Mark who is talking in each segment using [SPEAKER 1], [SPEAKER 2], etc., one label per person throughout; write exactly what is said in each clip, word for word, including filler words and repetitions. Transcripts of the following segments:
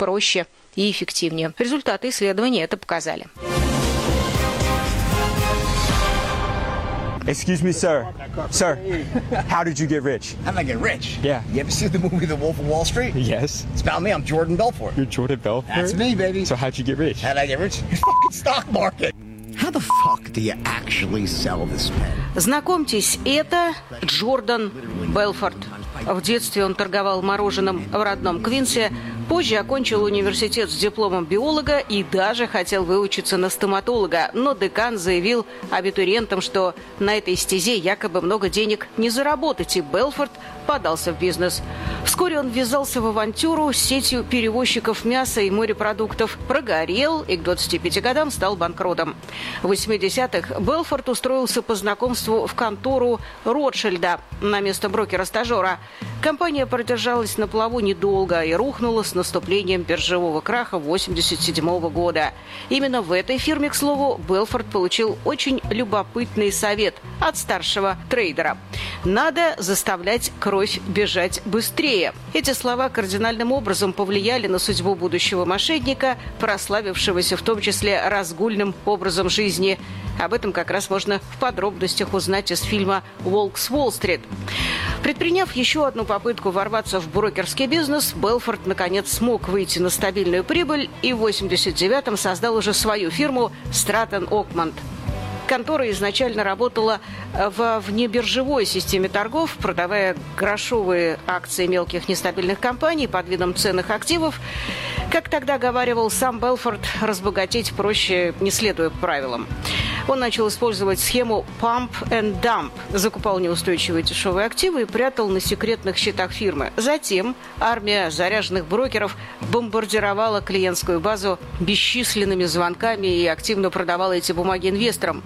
[SPEAKER 1] проще и эффективнее. Результаты исследования это показали.
[SPEAKER 2] Excuse me, sir. Sir, how did you get rich?
[SPEAKER 3] How did I get rich?
[SPEAKER 2] Yeah.
[SPEAKER 3] You ever see the movie The Wolf of Wall Street?
[SPEAKER 2] Yes.
[SPEAKER 3] It's about me. I'm Jordan Belfort.
[SPEAKER 2] You're Jordan Belfort?
[SPEAKER 3] That's me, baby.
[SPEAKER 2] So how'd you get rich?
[SPEAKER 3] How did I get rich? The fucking stock market. How the fuck do you actually sell this pen?
[SPEAKER 1] Знакомьтесь, это Джордан Белфорт. В детстве он торговал мороженым в родном Квинсе, позже окончил университет с дипломом биолога и даже хотел выучиться на стоматолога, но декан заявил абитуриентам, что на этой стезе якобы много денег не заработать, и Белфорт подался в бизнес. Вскоре он ввязался в авантюру с сетью перевозчиков мяса и морепродуктов, прогорел и к двадцати пяти годам стал банкротом. В восьмидесятых Белфорт устроился по знакомству в контору Ротшильда на место брокера-стажера. Компания продержалась на плаву недолго и рухнула с наступлением биржевого краха восемьдесят седьмого года. Именно в этой фирме, к слову, Белфорт получил очень любопытный совет от старшего трейдера. Надо заставлять кровь бежать быстрее. Эти слова кардинальным образом повлияли на судьбу будущего мошенника, прославившегося в том числе разгульным образом жизни. Об этом как раз можно в подробностях узнать из фильма «Волк с Уолл-стрит». Предприняв еще одну попытку ворваться в брокерский бизнес, Белфорт наконец смог выйти на стабильную прибыль и в восемьдесят девятом создал уже свою фирму «Стратон Окманд». Контора изначально работала во внебиржевой системе торгов, продавая грошовые акции мелких нестабильных компаний под видом ценных активов. Как тогда говаривал сам Белфорт, разбогатеть проще, не следуя правилам. Он начал использовать схему «pump and dump», закупал неустойчивые дешевые активы и прятал на секретных счетах фирмы. Затем армия заряженных брокеров бомбардировала клиентскую базу бесчисленными звонками и активно продавала эти бумаги инвесторам.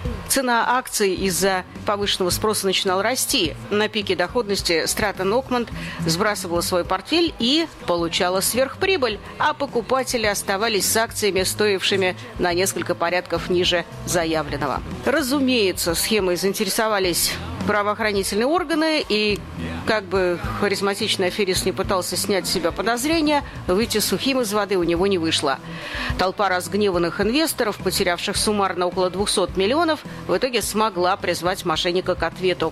[SPEAKER 1] Цена акций из-за повышенного спроса начинала расти. На пике доходности Стратон Окманд сбрасывала свой портфель и получала сверхприбыль, а покупатели оставались с акциями, стоившими на несколько порядков ниже заявленного. Разумеется, схемой заинтересовались правоохранительные органы, и как бы харизматичный аферист не пытался снять с себя подозрения, выйти сухим из воды у него не вышло. Толпа разгневанных инвесторов, потерявших суммарно около двухсот миллионов, в итоге смогла призвать мошенника к ответу.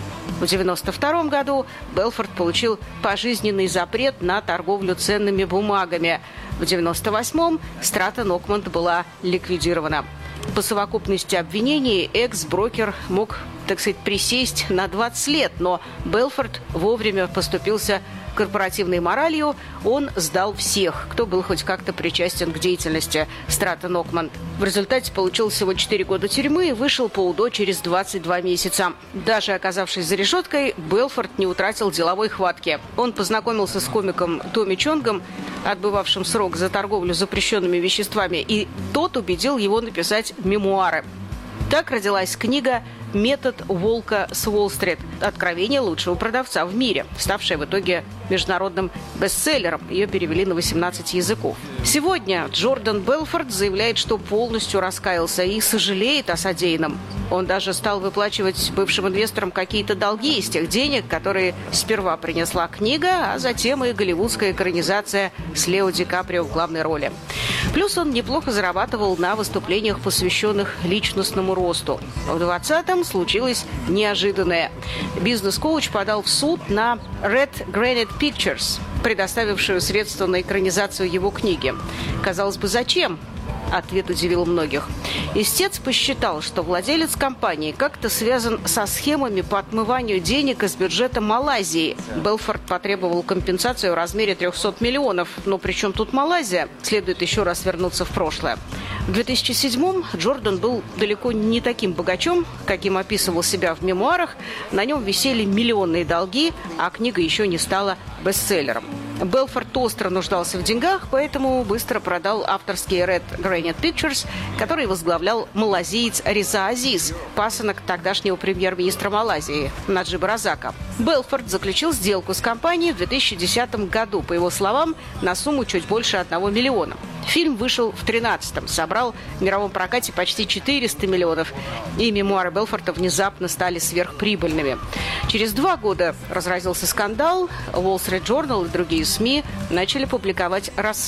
[SPEAKER 1] В девяносто втором году Белфорт получил пожизненный запрет на торговлю ценными бумагами. В девяносто восьмом Стратон Окманд была ликвидирована. По совокупности обвинений экс-брокер мог, так сказать, присесть на двадцать лет, но Белфорт вовремя поступился корпоративной моралью. Он сдал всех, кто был хоть как-то причастен к деятельности Стратон Окманд. В результате получил всего четыре года тюрьмы и вышел по УДО через двадцать два месяца. Даже оказавшись за решеткой, Белфорт не утратил деловой хватки. Он познакомился с комиком Томми Чонгом, отбывавшим срок за торговлю запрещенными веществами, и тот убедил его написать мемуары. Так родилась книга «Метод волка с Уолл-стрит. Откровение лучшего продавца в мире», ставшая в итоге международным бестселлером. Ее перевели на восемнадцать языков. Сегодня Джордан Белфорт заявляет, что полностью раскаялся и сожалеет о содеянном. Он даже стал выплачивать бывшим инвесторам какие-то долги из тех денег, которые сперва принесла книга, а затем и голливудская экранизация с Лео Ди Каприо в главной роли. Плюс он неплохо зарабатывал на выступлениях, посвященных личностному росту. В двадцатом случилось неожиданное. Бизнес-коуч подал в суд на Red Granite Pictures, предоставившую средства на экранизацию его книги. Казалось бы, зачем? Ответ удивил многих. Истец посчитал, что владелец компании как-то связан со схемами по отмыванию денег из бюджета Малайзии. Белфорт потребовал компенсацию в размере трехсот миллионов. Но при чем тут Малайзия? Следует еще раз вернуться в прошлое. В две тысячи седьмом Джордан был далеко не таким богачом, каким описывал себя в мемуарах. На нем висели миллионные долги, а книга еще не стала бестселлером. Белфорт остро нуждался в деньгах, поэтому быстро продал авторский Red Granite Pictures, который возглавлял малазиец Реза Азиз, пасынок тогдашнего премьер-министра Малайзии Наджиба Разака. Белфорт заключил сделку с компанией в две тысячи десятом году, по его словам, на сумму чуть больше одного миллиона. Фильм вышел в тринадцатом, собрал в мировом прокате почти четыреста миллионов, и мемуары Белфорта внезапно стали сверхприбыльными. Через два года разразился скандал, Wall Street Journal и другие СМИ начали публиковать расследования